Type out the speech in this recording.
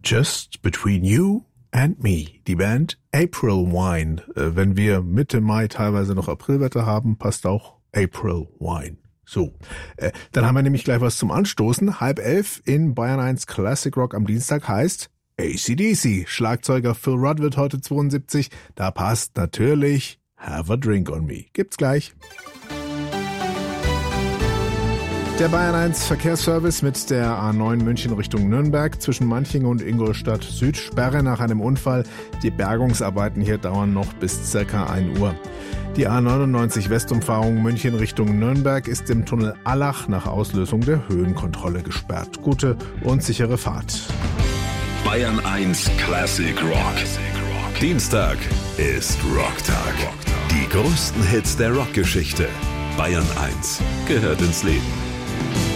Just Between You and Me, die Band April Wine. Wenn wir Mitte Mai teilweise noch Aprilwetter haben, passt auch April Wine. So, dann haben wir nämlich gleich was zum Anstoßen. 10:30 in Bayern 1 Classic Rock am Dienstag heißt AC/DC. Schlagzeuger Phil Rudd wird heute 72. Da passt natürlich Have a Drink on Me. Gibt's gleich. Der Bayern 1 Verkehrsservice mit der A9 München Richtung Nürnberg zwischen Manching und Ingolstadt Süd. Sperre nach einem Unfall. Die Bergungsarbeiten hier dauern noch bis ca. 1 Uhr. Die A99 Westumfahrung München Richtung Nürnberg ist im Tunnel Allach nach Auslösung der Höhenkontrolle gesperrt. Gute und sichere Fahrt. Bayern 1 Classic Rock. Dienstag ist Rocktag. Die größten Hits der Rockgeschichte. Bayern 1 gehört ins Leben.